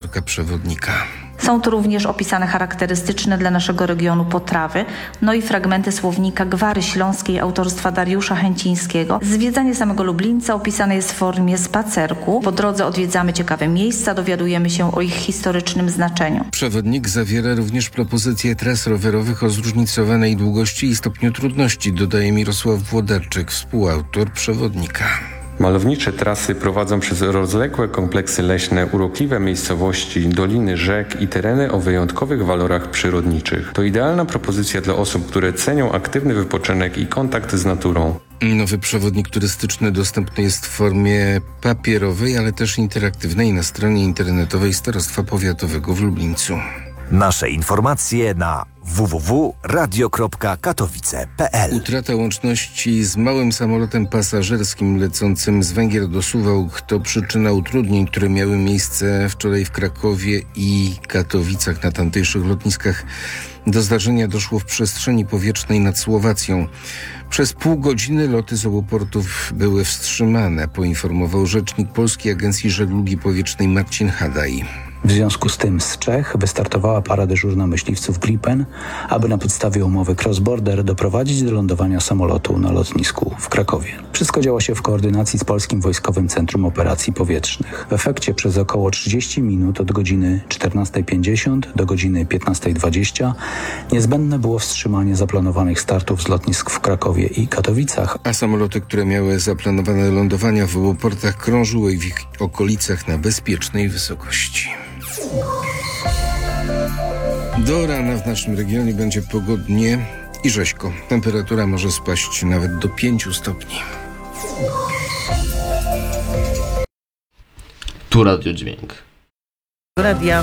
autorka przewodnika. Są tu również opisane charakterystyczne dla naszego regionu potrawy, no i fragmenty słownika Gwary Śląskiej autorstwa Dariusza Chęcińskiego. Zwiedzanie samego Lublińca opisane jest w formie spacerku. Po drodze odwiedzamy ciekawe miejsca, dowiadujemy się o ich historycznym znaczeniu. Przewodnik zawiera również propozycje tras rowerowych o zróżnicowanej długości i stopniu trudności, dodaje Mirosław Włodarczyk, współautor przewodnika. Malownicze trasy prowadzą przez rozległe kompleksy leśne, urokliwe miejscowości, doliny rzek i tereny o wyjątkowych walorach przyrodniczych. To idealna propozycja dla osób, które cenią aktywny wypoczynek i kontakt z naturą. Nowy przewodnik turystyczny dostępny jest w formie papierowej, ale też interaktywnej na stronie internetowej Starostwa Powiatowego w Lublińcu. Nasze informacje na www.radio.katowice.pl. Utrata łączności z małym samolotem pasażerskim lecącym z Węgier do Suwałk to przyczyna utrudnień, które miały miejsce wczoraj w Krakowie i Katowicach na tamtejszych lotniskach. Do zdarzenia doszło w przestrzeni powietrznej nad Słowacją. Przez pół godziny loty z obu portów były wstrzymane, poinformował rzecznik Polskiej Agencji Żeglugi Powietrznej Marcin Hadaj. W związku z tym z Czech wystartowała para dyżurna myśliwców Gripen, aby na podstawie umowy Cross-Border doprowadzić do lądowania samolotu na lotnisku w Krakowie. Wszystko działo się w koordynacji z Polskim Wojskowym Centrum Operacji Powietrznych. W efekcie przez około 30 minut od godziny 14:50 do godziny 15:20 niezbędne było wstrzymanie zaplanowanych startów z lotnisk w Krakowie i Katowicach. A samoloty, które miały zaplanowane lądowania w obu portach, krążyły w ich okolicach na bezpiecznej wysokości. Do rana w naszym regionie będzie pogodnie i rzeźko. Temperatura może spaść nawet do 5 stopni. Tu Radiodźwięk. Radia.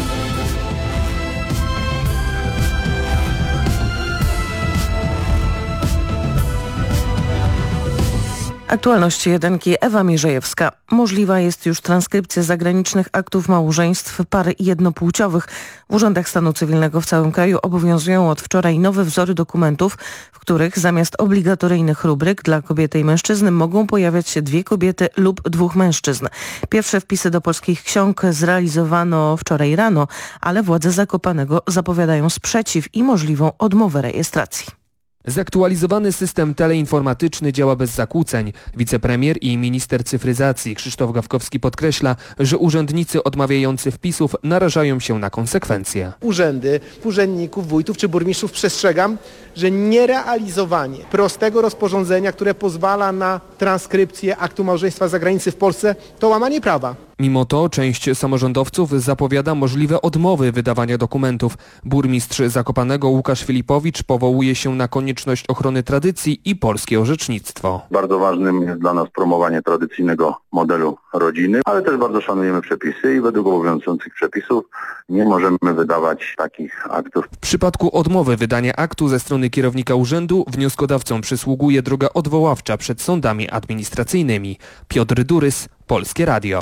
Aktualności jedynki, Ewa Mierzejewska. Możliwa jest już transkrypcja zagranicznych aktów małżeństw par jednopłciowych. W urzędach stanu cywilnego w całym kraju obowiązują od wczoraj nowe wzory dokumentów, w których zamiast obligatoryjnych rubryk dla kobiety i mężczyzny mogą pojawiać się 2 kobiety lub 2 mężczyzn. Pierwsze wpisy do polskich ksiąg zrealizowano wczoraj rano, ale władze Zakopanego zapowiadają sprzeciw i możliwą odmowę rejestracji. Zaktualizowany system teleinformatyczny działa bez zakłóceń. Wicepremier i minister cyfryzacji Krzysztof Gawkowski podkreśla, że urzędnicy odmawiający wpisów narażają się na konsekwencje. Urzędy, urzędników, wójtów czy burmistrzów przestrzegam, że nierealizowanie prostego rozporządzenia, które pozwala na transkrypcję aktu małżeństwa z zagranicy w Polsce, to łamanie prawa. Mimo to część samorządowców zapowiada możliwe odmowy wydawania dokumentów. Burmistrz Zakopanego Łukasz Filipowicz powołuje się na konieczność ochrony tradycji i polskie orzecznictwo. Bardzo ważnym jest dla nas promowanie tradycyjnego modelu rodziny, ale też bardzo szanujemy przepisy i według obowiązujących przepisów nie możemy wydawać takich aktów. W przypadku odmowy wydania aktu ze strony kierownika urzędu wnioskodawcom przysługuje droga odwoławcza przed sądami administracyjnymi. Piotr Durys, Polskie Radio.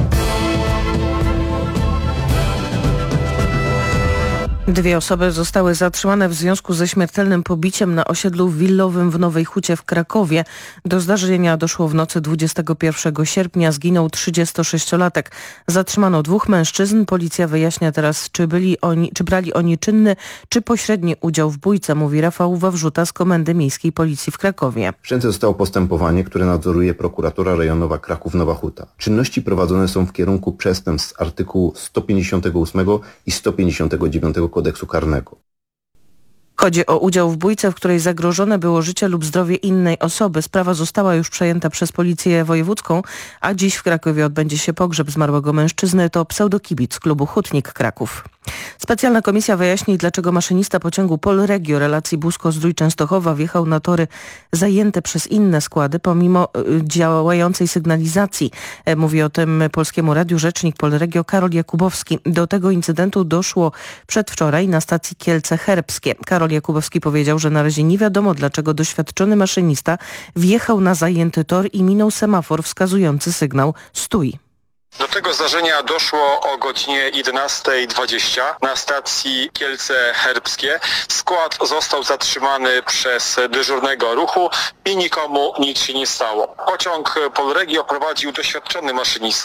Dwie osoby zostały zatrzymane w związku ze śmiertelnym pobiciem na osiedlu willowym w Nowej Hucie w Krakowie. Do zdarzenia doszło w nocy 21 sierpnia. Zginął 36-latek. Zatrzymano 2 mężczyzn. Policja wyjaśnia teraz, czy brali oni czynny, czy pośredni udział w bójce, mówi Rafał Wawrzuta z Komendy Miejskiej Policji w Krakowie. Wszczęte zostało postępowanie, które nadzoruje prokuratura rejonowa Kraków-Nowa Huta. Czynności prowadzone są w kierunku przestępstw z artykułu 158 i 159 Kodeksu Karnego. Chodzi o udział w bójce, w której zagrożone było życie lub zdrowie innej osoby. Sprawa została już przejęta przez Policję Wojewódzką, a dziś w Krakowie odbędzie się pogrzeb zmarłego mężczyzny. To pseudokibic klubu Hutnik Kraków. Specjalna komisja wyjaśni, dlaczego maszynista pociągu Polregio relacji Busko-Zdrój Częstochowa wjechał na tory zajęte przez inne składy pomimo działającej sygnalizacji. Mówi o tym Polskiemu Radiu rzecznik Polregio Karol Jakubowski. Do tego incydentu doszło przedwczoraj na stacji Kielce-Herbskie. Karol Jakubowski powiedział, że na razie nie wiadomo, dlaczego doświadczony maszynista wjechał na zajęty tor i minął semafor wskazujący sygnał stój. Do tego zdarzenia doszło o godzinie 11:20 na stacji Kielce-Herbskie. Skład został zatrzymany przez dyżurnego ruchu i nikomu nic się nie stało. Pociąg Polregio prowadził doświadczony maszynista.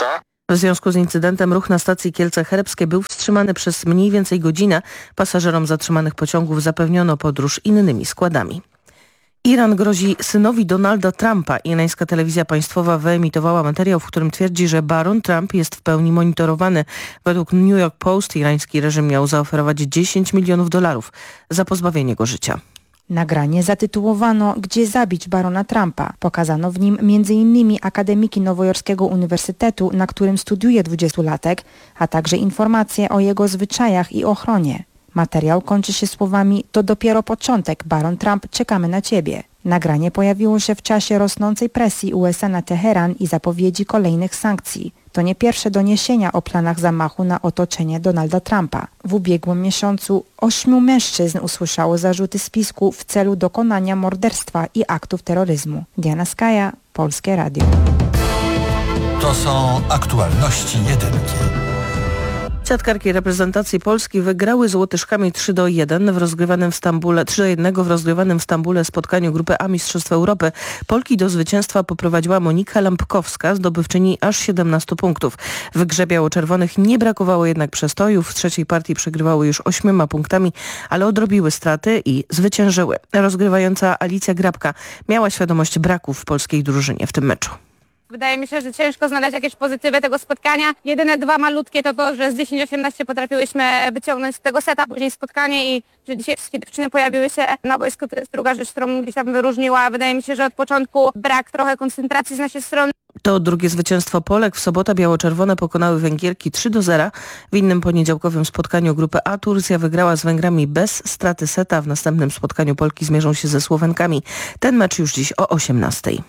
W związku z incydentem ruch na stacji Kielce Herbskie był wstrzymany przez mniej więcej godzinę. Pasażerom zatrzymanych pociągów zapewniono podróż innymi składami. Iran grozi synowi Donalda Trumpa. Irańska telewizja państwowa wyemitowała materiał, w którym twierdzi, że baron Trump jest w pełni monitorowany. Według New York Post irański reżim miał zaoferować $10 milionów za pozbawienie go życia. Nagranie zatytułowano „Gdzie zabić barona Trumpa”. Pokazano w nim m.in. akademiki Nowojorskiego Uniwersytetu, na którym studiuje 20-latek, a także informacje o jego zwyczajach i ochronie. Materiał kończy się słowami „To dopiero początek, baron Trump, czekamy na ciebie”. Nagranie pojawiło się w czasie rosnącej presji USA na Teheran i zapowiedzi kolejnych sankcji. To nie pierwsze doniesienia o planach zamachu na otoczenie Donalda Trumpa. W ubiegłym miesiącu 8 mężczyzn usłyszało zarzuty spisku w celu dokonania morderstwa i aktów terroryzmu. Diana Skaja, Polskie Radio. To są aktualności jedynki. Siatkarki reprezentacji Polski wygrały z Łotyszkami 3-1 w rozgrywanym w Stambule spotkaniu grupy A Mistrzostw Europy. Polki do zwycięstwa poprowadziła Monika Lampkowska, zdobywczyni aż 17 punktów. W grze biało-czerwonych nie brakowało jednak przestojów. W trzeciej partii przegrywały już 8 punktami, ale odrobiły straty i zwyciężyły. Rozgrywająca Alicja Grabka miała świadomość braków w polskiej drużynie w tym meczu. Wydaje mi się, że ciężko znaleźć jakieś pozytywy tego spotkania. Jedyne dwa malutkie to, że z 10-18 potrafiłyśmy wyciągnąć z tego seta później spotkanie i że dzisiaj wszystkie dziewczyny pojawiły się na boisku. To jest druga rzecz, którą gdzieś tam wyróżniła. Wydaje mi się, że od początku brak trochę koncentracji z naszej strony. To drugie zwycięstwo Polek. W sobotę biało-czerwone pokonały Węgierki 3-0. W innym poniedziałkowym spotkaniu grupy A Turcja wygrała z Węgrami bez straty seta. W następnym spotkaniu Polki zmierzą się ze Słowenkami. Ten mecz już dziś o 18:00.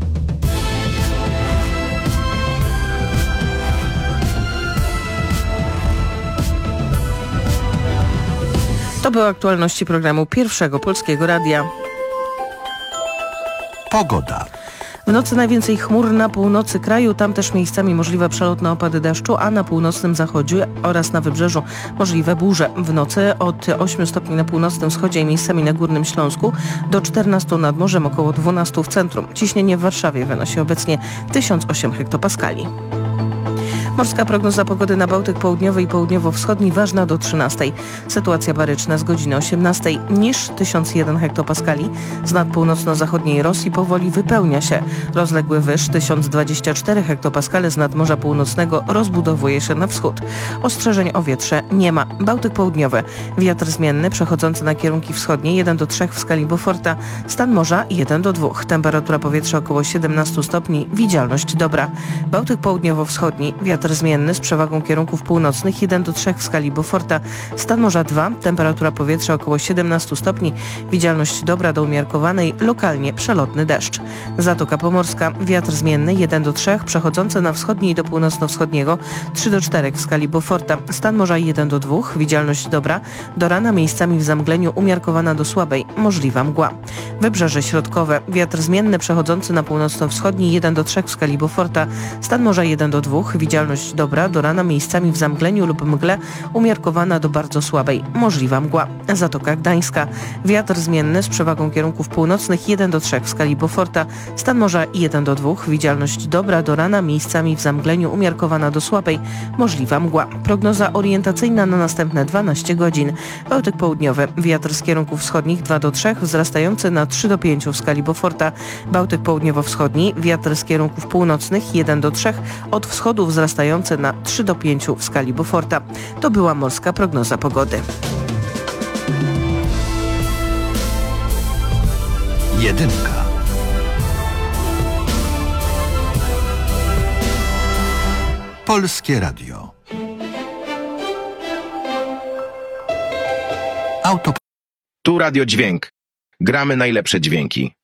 To były aktualności programu Pierwszego Polskiego Radia. Pogoda. W nocy najwięcej chmur na północy kraju, tam też miejscami możliwe przelotne opady deszczu, a na północnym zachodzie oraz na wybrzeżu możliwe burze. W nocy od 8 stopni na północnym wschodzie i miejscami na Górnym Śląsku do 14 nad morzem, około 12 w centrum. Ciśnienie w Warszawie wynosi obecnie 1008 hektopaskali. Morska prognoza pogody na Bałtyk Południowy i Południowo-Wschodni ważna do 13:00. Sytuacja baryczna z godziny 18:00. Niż 1001 hektopaskali z nad północno-zachodniej Rosji powoli wypełnia się. Rozległy wyż 1024 hektopaskale z nad Morza Północnego rozbudowuje się na wschód. Ostrzeżeń o wietrze nie ma. Bałtyk Południowy. Wiatr zmienny przechodzący na kierunki wschodnie 1-3 w skali Beauforta. Stan morza 1-2. Temperatura powietrza około 17 stopni. Widzialność dobra. Bałtyk Południowo-Wschodni. Wiatr zmienny z przewagą kierunków północnych 1-3 w skali Beauforta. Stan morza 2, temperatura powietrza około 17 stopni, widzialność dobra do umiarkowanej, lokalnie przelotny deszcz. Zatoka Pomorska, wiatr zmienny 1-3, przechodzący na wschodni i do północno-wschodniego 3-4 w skali Beauforta. Stan morza 1-2, widzialność dobra, do rana miejscami w zamgleniu umiarkowana do słabej, możliwa mgła. Wybrzeże środkowe, wiatr zmienny przechodzący na północno-wschodni 1-3 w skali Beauforta. Stan morza 1-2, widzialność dobra, do rana miejscami w zamgleniu lub mgle umiarkowana do bardzo słabej, możliwa mgła. Zatoka Gdańska. Wiatr zmienny z przewagą kierunków północnych 1-3 w skali Beauforta. Stan morza 1-2, widzialność dobra, do rana miejscami w zamgleniu umiarkowana do słabej, możliwa mgła. Prognoza orientacyjna na następne 12 godzin. Bałtyk Południowy. Wiatr z kierunków wschodnich 2-3, wzrastający na 3-5 w skali Beauforta. Bałtyk Południowo-Wschodni. Wiatr z kierunków północnych 1-3, od wschodu wzrastający na 3-5 w skali Beauforta. To była morska prognoza pogody. Jedynka. Polskie Radio. Tu Radio Dźwięk. Gramy najlepsze dźwięki.